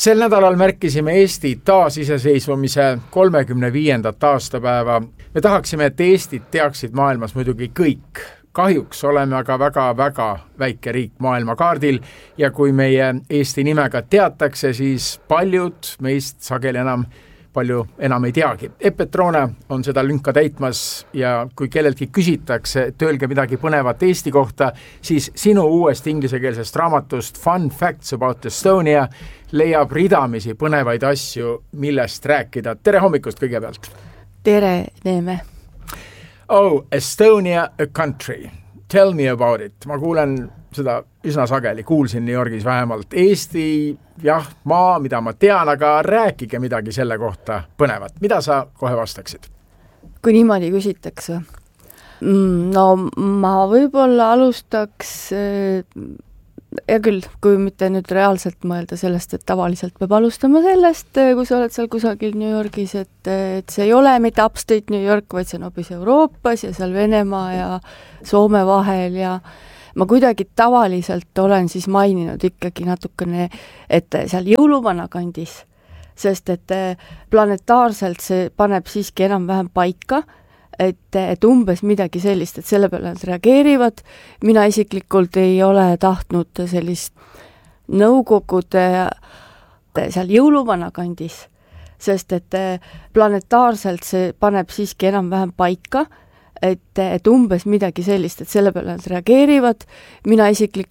Sel nädalal märkisime Eesti taasiseseisvumise 35. aastapäeva. Me tahaksime, et Eestit teaksid maailmas muidugi kõik. Kahjuks oleme aga väga väike riik maailmakaardil ja kui meie Eesti nimega teatakse, siis paljud meist sageli palju enam ei teagi. Epetrone on seda lünka täitmas ja kui kelleltki küsitakse, et öelge midagi põnevat Eesti kohta, siis sinu uuest ingliskeelsest raamatust Fun Facts About Estonia leiab ridamisi põnevaid asju, millest rääkida. Tere hommikust kõigepealt! Tere, Neeme! Oh, Estonia, a country. Tell me about it. Ma kuulen seda üsna sageli, kuulsin New Yorgis vähemalt. Eesti, maa, mida ma tean, aga rääkige midagi selle kohta põnevat. Mida sa kohe vastaksid? Kui niimoodi küsitakse. No ma võib-olla alustaks, ja küll, kui mitte nüüd reaalselt mõelda sellest, et tavaliselt peab alustama sellest, kui sa oled seal kusagil New Yorgis, et see ei ole mitte upstate New York, vaid see on hoopis Euroopas ja seal Venemaa ja Soome vahel ja ma kuidagi tavaliselt olen siis maininud ikkagi natukene, et seal jõuluvana kandis, sest et planetaarselt see paneb siiski enam-vähem paika, et umbes midagi sellist, et selle peale nad reageerivad. Mina isiklikult ei ole tahtnud sellist nõukogude seal jõuluvana kandis, sest et planetaarselt see paneb siiski enam-vähem paika, et umbes midagi sellist, et selle peale nad reageerivad. Mina isiklikult